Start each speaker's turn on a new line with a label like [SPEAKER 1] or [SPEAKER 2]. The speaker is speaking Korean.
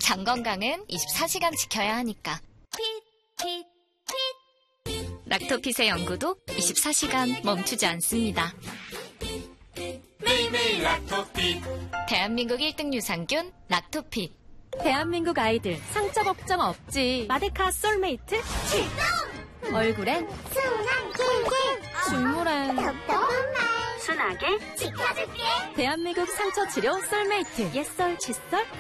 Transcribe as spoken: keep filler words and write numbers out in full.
[SPEAKER 1] 장 건강은 이십사 시간 지켜야 하니까.
[SPEAKER 2] 핏, 핏, 핏.
[SPEAKER 1] 락토핏의 연구도 이십사 시간 멈추지 않습니다.
[SPEAKER 3] 매일매일 락토핏.
[SPEAKER 1] 대한민국 일 등 유산균 락토핏.
[SPEAKER 4] 대한민국 아이들 상처 걱정 없지. 마데카 솔메이트
[SPEAKER 2] 출동!
[SPEAKER 4] 얼굴엔
[SPEAKER 2] 순한 꿀꿀.
[SPEAKER 4] 줄무란
[SPEAKER 2] 답답한 말.
[SPEAKER 4] 순하게
[SPEAKER 2] 지켜줄게.
[SPEAKER 4] 대한민국 상처 치료 솔메이트 옛설 칫솔